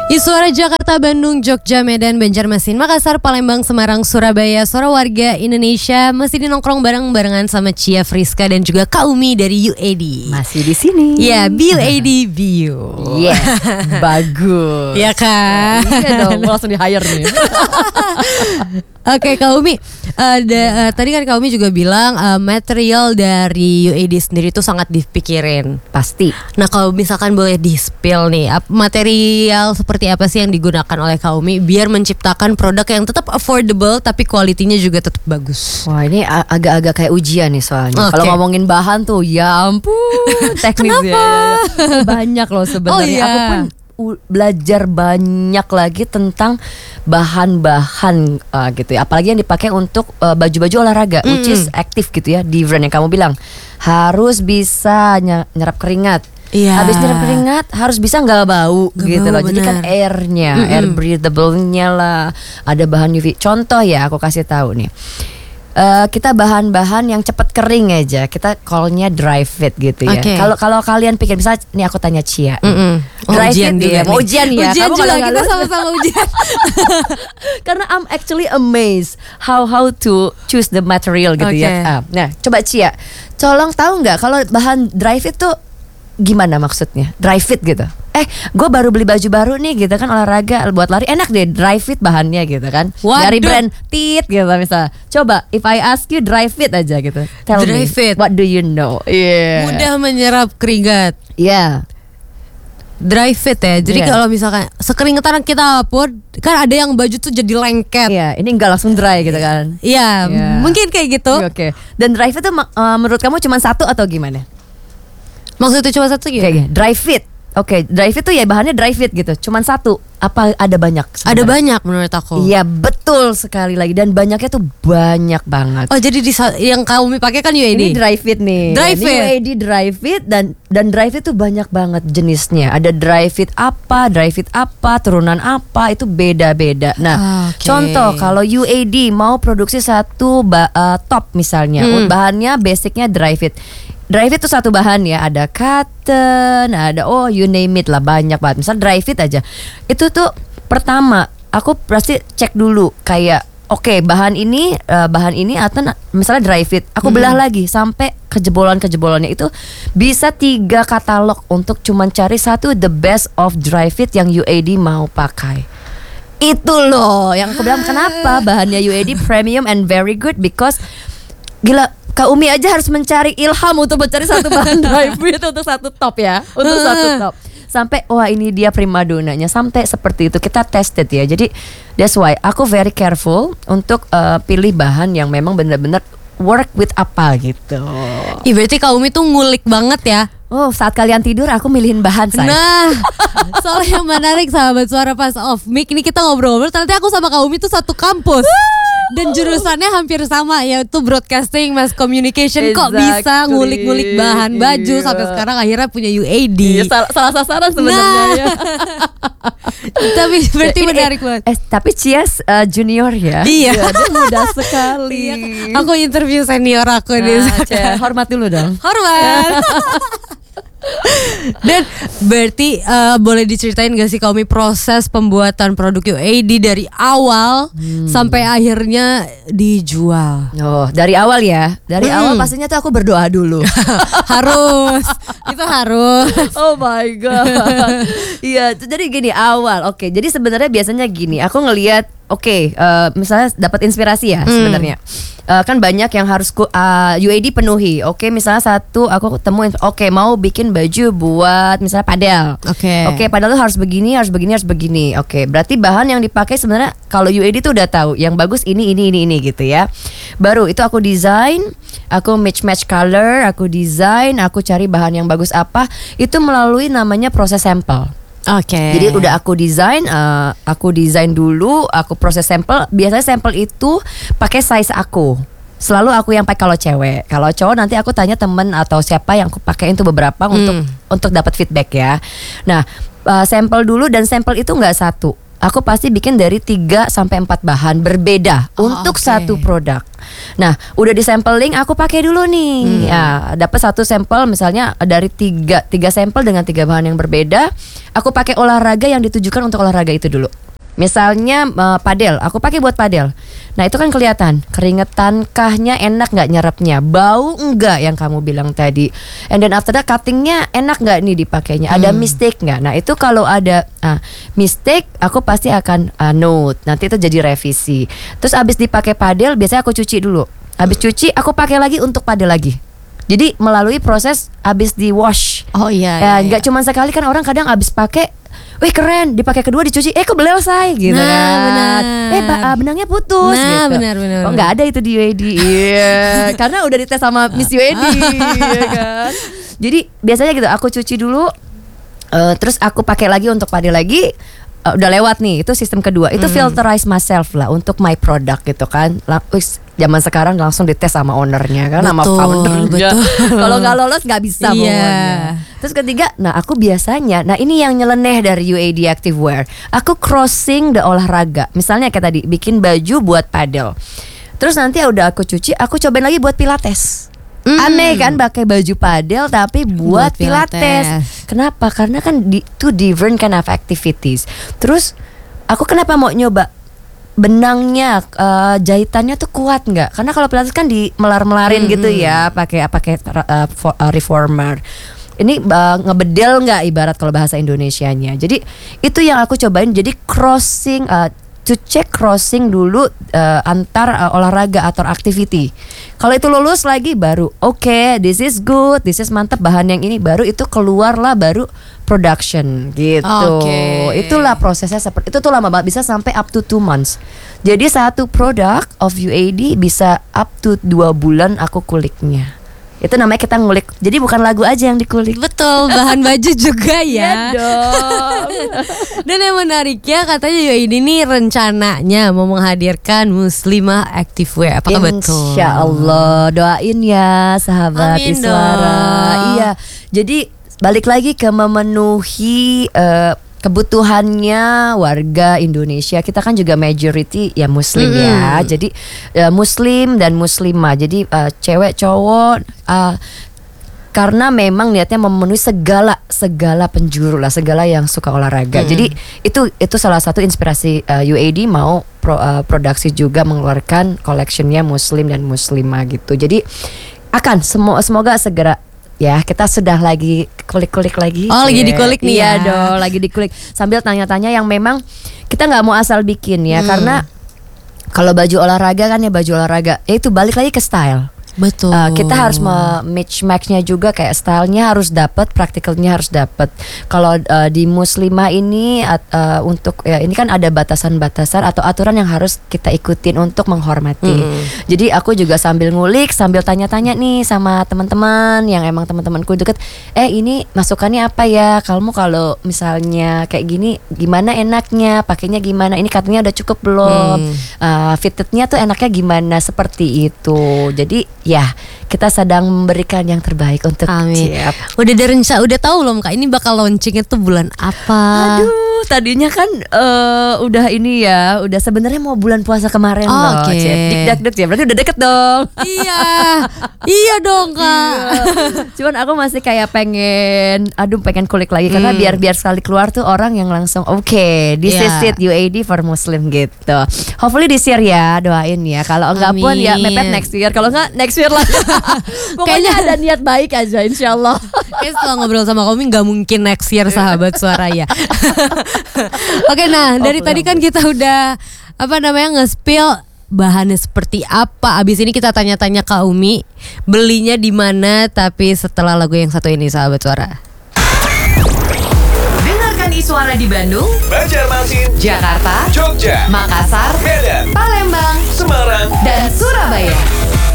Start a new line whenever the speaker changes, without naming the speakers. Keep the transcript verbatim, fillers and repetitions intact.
Iswara Jakarta, Bandung, Jogja, Medan, Banjarmasin, Makassar, Palembang, Semarang, Surabaya, suara warga Indonesia masih dinongkrong bareng-barengan sama Chia Friska dan juga Kak Umi dari U A D.
Masih di sini.
Ya, B U A D Bio.
Yes, bagus.
Ya kan?
Iya dong, gue langsung di hire nih.
Oke, Kak Umi, uh, da, uh, tadi kan Kak Umi juga bilang uh, material dari U A D sendiri itu sangat dipikirin.
Pasti.
Nah, kalau misalkan boleh di-spill nih, ap- material seperti apa sih yang digunakan oleh Kak Umi biar menciptakan produk yang tetap affordable tapi kualitinya juga tetap bagus?
Wah, ini a- agak-agak kayak ujian nih soalnya.
Oke.
Kalau ngomongin bahan tuh, ya ampun, teknisnya banyak loh sebenarnya.
Oh, iya.
Aku pun u- belajar banyak lagi tentang bahan-bahan uh, gitu ya. Apalagi yang dipakai untuk uh, baju-baju olahraga,
Mm.
which is aktif gitu ya. Di brand yang kamu bilang harus bisa ny- nyerap keringat.
Iya.
Habis nyerap keringat harus bisa nggak bau
Nggak
gitu
bau,
loh. Jadi kan
benar.
airnya,
Mm-mm.
air breathable-nya lah. Ada bahan U V. Contoh ya, aku kasih tahu nih. Eh, kita bahan-bahan yang cepat kering aja. Kita call-nya dry fit gitu ya.
Oke.
Kalau kalau kalian pikir, misalnya nih aku tanya Chia.
Mm-mm. Oh,
Dry
ujian
fit
juga
ya,
nih.
mau ujian ya.
Ujian
Kamu
juga,
kalau
kita
nggak lulus-
sama-sama ujian.
Karena I'm actually amazed how how to choose the material gitu
Oke.
ya. Ah, nah, coba Chia, tolong tahu nggak kalau bahan dry fit tuh gimana maksudnya? Dry fit gitu. Eh, gue baru beli baju baru nih gitu kan, olahraga buat lari, enak deh dry fit bahannya gitu kan.
Waduh.
Dari brand Tit gitu misalnya. Coba if I ask you dry fit aja gitu. Tell
Dry
me,
fit.
what do you know? Yeah.
Mudah menyerap keringat.
Yeah.
Dry fit ya. Jadi
Iya.
kalau misalkan sekeringetan kita pun kan ada yang baju tuh jadi lengket.
Iya, ini enggak langsung dry gitu kan.
Iya,
Iya.
mungkin kayak gitu.
Oke. Dan dry fit tuh ma- uh, menurut kamu cuma satu atau gimana?
Maksudnya cuma satu gitu.
Kayaknya dry fit. Oke, dry fit tuh ya bahannya dry fit gitu. Cuman satu. Apa ada banyak?
Ada
sebenarnya?
banyak menurut aku.
Iya, betul sekali lagi, dan banyaknya tuh banyak banget.
Oh, jadi di sa- yang kamu pakai kan U A D.
Ini dry fit nih.
Dry
Ini
fit.
U A D dry fit, dan dan dry fit tuh banyak banget jenisnya. Ada dry fit apa, dry fit apa, turunan apa, itu beda-beda. Nah,
Oke.
contoh kalau U A D mau produksi satu ba- uh, top misalnya,
Hmm.
bahannya basicnya dry fit. Dry fit tuh satu bahan ya, ada cotton, ada oh you name it lah, banyak banget. Misal dry fit aja, itu tuh pertama aku pasti cek dulu kayak oke bahan ini uh, bahan ini atau na- misalnya dry fit, aku belah lagi sampai kejebolan-kejebolannya itu bisa tiga katalog untuk cuman cari satu the best of dry fit yang U A D mau pakai. Itu loh yang aku bilang kenapa bahannya U A D premium and very good, because gila, Kak Umi aja harus mencari ilham untuk mencari satu bahan dry fit untuk satu top ya, untuk satu top. Sampai wah ini dia primadonanya, sampai seperti itu kita tested ya. Jadi that's why aku very careful untuk uh, pilih bahan yang memang benar-benar work with apa gitu.
Ih, berarti Kak Umi tuh ngulik banget ya.
Oh, saat kalian tidur aku milihin bahan saya.
Nah, soalnya yang menarik sahabat suara pas off mic ini kita ngobrol-ngobrol, ternyata aku sama Kak Umi tuh satu kampus. Dan jurusannya hampir sama, yaitu broadcasting, mass communication. Kok bisa
Exactly.
ngulik-ngulik bahan baju
Iya.
sampai sekarang akhirnya punya U A D.
Iya, salah, salah sasaran sebenarnya
Nah.
ya.
Tapi berarti
Ini,
menarik banget.
Eh, tapi Cias uh, junior ya.
Iya.
Ya, dia muda sekali.
Iya, aku interview senior aku nih.
Nah, Cia, hormat dulu dong.
Hormat. Dan berarti uh, boleh diceritain gak sih Kak Umi proses pembuatan produk U A D dari awal sampai akhirnya dijual?
Oh, dari awal ya. Dari
Hmm.
awal pastinya tuh aku berdoa dulu.
Harus, itu harus.
Oh my god. Iya, tuh jadi gini awal. Oke, jadi sebenarnya biasanya gini, aku ngelihat oke, eh, misalnya dapat inspirasi ya sebenarnya. Eh, kan banyak yang harus ku, uh, U A D penuhi. Oke, misalnya satu aku temuin, oke mau bikin baju buat misalnya padel.
Oke.
Oke, padahal tuh harus begini, harus begini, harus begini. Oke, berarti bahan yang dipakai sebenarnya kalau U A D tuh udah tahu yang bagus ini, ini, ini, ini gitu ya. Baru itu aku desain, aku match match color, aku desain, aku cari bahan yang bagus apa. Itu melalui namanya proses sampel.
Oke.
Jadi udah aku desain, uh, aku desain dulu, aku proses sampel. Biasanya sampel itu pakai size aku. Selalu aku yang pakai kalau cewek. Kalau cowok nanti aku tanya temen atau siapa yang aku pakein tuh beberapa untuk untuk dapat feedback ya. Nah, uh, sampel dulu, dan sampel itu nggak satu. aku pasti bikin dari tiga sampai empat bahan berbeda
Oh,
untuk
oke.
satu produk. Nah, udah di sampling aku pakai dulu nih.
Hmm.
Ya, dapat satu sampel misalnya dari tiga tiga sampel dengan tiga bahan yang berbeda. Aku pakai olahraga yang ditujukan untuk olahraga itu dulu. Misalnya uh, padel, aku pakai buat padel. Nah itu kan kelihatan keringetan kahnya enak nggak nyerapnya, bau enggak yang kamu bilang tadi. And then after that cuttingnya enak nggak nih dipakainya, ada
Hmm.
mistake nggak? Nah itu kalau ada uh, mistake, aku pasti akan uh, note. Nanti itu jadi revisi. Terus abis dipakai padel, biasanya aku cuci dulu. Habis cuci, aku pakai lagi untuk padel lagi. Jadi melalui proses abis di wash.
Oh iya.
Ya
iya,
nggak
iya.
cuma sekali kan orang kadang abis pakai. Wih keren, dipakai kedua dicuci, eh kok belelsai gitu
Nah,
kan.
benar.
Eh ba- ah, benangnya putus
Nah,
gitu.
benar, benar,
Oh
benar.
nggak ada itu di U A D. Iya, karena udah dites sama Miss U A D ya kan. Jadi biasanya gitu, aku cuci dulu, eh, terus aku pakai lagi untuk padi lagi. Eh, udah lewat nih, itu sistem kedua. Itu filterize myself lah untuk my product gitu kan. Lang- wis, zaman sekarang langsung dites sama ownernya kan, sama
Betul,
foundernya.
betul.
Kalau nggak lolos nggak bisa
Iya.
pokoknya. Terus ketiga, nah aku biasanya, nah ini yang nyeleneh dari U A D Activewear. Aku crossing the olahraga. Misalnya kayak tadi, bikin baju buat padel. Terus nanti udah aku cuci, aku cobain lagi buat pilates.
Mm.
Aneh kan pakai baju padel tapi buat,
Buat pilates.
pilates. Kenapa? Karena kan di, two different kind of activities. Terus aku kenapa mau nyoba benangnya, eh, jahitannya tuh kuat nggak? Karena kalau pilates kan di melar-melarin
Mm-hmm.
gitu ya, pakai pakai uh, fo- uh, reformer. Ini uh, ngebedel nggak ibarat kalau bahasa Indonesianya. Jadi itu yang aku cobain. Jadi crossing, uh, to check crossing dulu uh, antar uh, olahraga atau activity. Kalau itu lulus lagi baru oke, okay, this is good, this is mantap, bahan yang ini baru itu keluarlah baru production gitu.
Oke.
Itulah prosesnya seperti itu tuh lama banget, bisa sampai up to two months. Jadi satu produk of U A D bisa up to dua bulan aku kuliknya. Itu namanya kita ngulik. Jadi bukan lagu aja yang dikulik.
Betul, bahan baju juga ya.
dong.
Dan yang menariknya katanya yo ini nih rencananya mau menghadirkan Muslimah Activewear. Apakah betul?
Insya Allah, doain ya sahabat
Amin
Iswara.
dong.
Iya. Jadi balik lagi ke memenuhi eh, kebutuhannya warga Indonesia. Kita kan juga majority ya Muslim ya. Jadi eh, Muslim dan Muslimah. Jadi eh, cewek cowok. eh, karena memang niatnya memenuhi segala segala penjuru lah, segala yang suka olahraga.
Mm.
Jadi itu itu salah satu inspirasi uh, U A D mau pro, uh, produksi juga mengeluarkan collectionnya Muslim dan Muslimah gitu. Jadi akan semo- semoga segera ya kita sudah lagi kulik-kulik lagi.
Oh, lagi
Cie.
dikulik nih
Iya
ya.
dong, lagi dikulik sambil tanya-tanya yang memang kita nggak mau asal bikin ya,
Hmm.
karena kalau baju olahraga kan ya baju olahraga, ya itu balik lagi ke style.
Betul.
Uh, kita harus match matchnya juga, kayak stylenya harus dapat, praktikalnya harus dapat. Kalau uh, di Muslimah ini at- uh, untuk ya ini kan ada batasan-batasan atau aturan yang harus kita ikutin untuk menghormati.
Mm.
Jadi aku juga sambil ngulik, sambil tanya-tanya nih sama teman-teman yang emang teman-temanku deket. Eh ini masukannya apa ya? Kamu kalau misalnya kayak gini gimana enaknya? Pakainya gimana? Ini katanya udah cukup belum?
Hmm.
Uh, fittednya tuh enaknya gimana? Seperti itu. Jadi ya, kita sedang memberikan yang terbaik untuk
Amin.
Ciep.
Udah ada rencana, udah tahu belum Kak ini bakal launchingnya tuh bulan apa?
Aduh, tadinya kan eh, udah ini ya, udah sebenarnya mau bulan puasa kemarin
Oh,
loh.
oke.
Ciep. Dik-dak-dik ya, berarti udah deket dong.
Iya. Iya dong Kak.
Cuman aku masih kayak pengen, aduh pengen kulik lagi karena
Hmm.
biar biar sekali keluar tuh orang yang langsung oke, this is
Yeah.
it U A D for Muslim gitu. Hopefully this year ya, doain ya. Kalau enggak pun ya
Amin.
mepet next year. Kalau enggak next year lagi. Pokoknya
Kayaknya-
ada niat baik aja insyaallah.
Kayak setelah ngobrol sama Komi nggak mungkin next year sahabat suara ya. Oke, nah dari
Oh,
tadi kan kita udah apa namanya nge-spill bahannya seperti apa. Abis ini kita tanya-tanya Kak Umi belinya di mana. Tapi setelah lagu yang satu ini sahabat suara.
Dengarkan Iswara di Bandung,
Banjarmasin,
Jakarta,
Jogja,
Makassar,
Medan,
Palembang,
Semarang,
dan Surabaya.